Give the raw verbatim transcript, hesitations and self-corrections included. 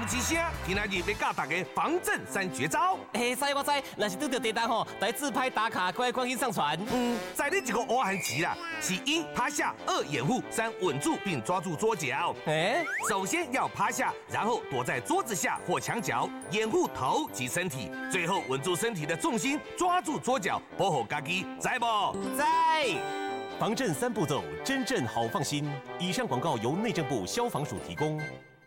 之声，今仔日要教大家防震三绝招。 嘿，知我知，若是拄到地震吼，来自拍打卡，快赶紧上传。 嗯，在你一个挖痕期啦，是一趴下，二掩护，三稳住并抓住桌角。 哎， 首先要趴下，然后躲在桌子下或墙角，掩护头及身体，最后稳住身体的重心，抓住桌角，保护家己，知不？ 在。 防震三步骤，真正好放心。以上广告由内政部消防署提供。